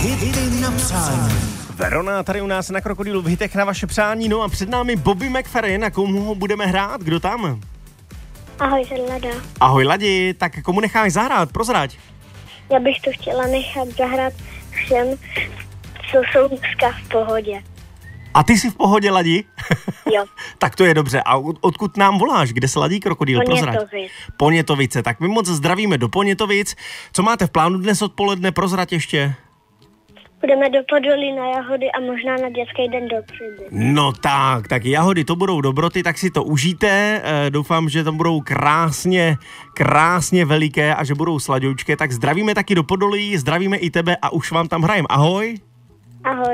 Hity na přání. Verona tady u nás na Krokodýlu v hitech na vaše přání. No a před námi Bobby McFerrin. A komu ho budeme hrát? Kdo tam? Ahoj, jsem Lada. Ahoj Ladi, tak komu necháš zahrát? Prozrať. Já bych to chtěla nechat zahrát všem, co jsou dneska v pohodě. A ty jsi v pohodě, Ladi? Jo. Tak to je dobře. A odkud nám voláš? Kde se ladí Krokodýl? Prozrať. Ponětovic. Ponětovice. Tak my moc zdravíme do Ponětovic. Co máte v plánu dnes odpoledne? Prozrať ještě. Budeme do Podolí na jahody a možná na dětský den do Příby. No tak jahody to budou dobroty, tak si to užijte. Doufám, že tam budou krásně veliké a že budou sladoučké. Tak zdravíme taky do Podolí, zdravíme i tebe a už vám tam hrajem. Ahoj. Ahoj.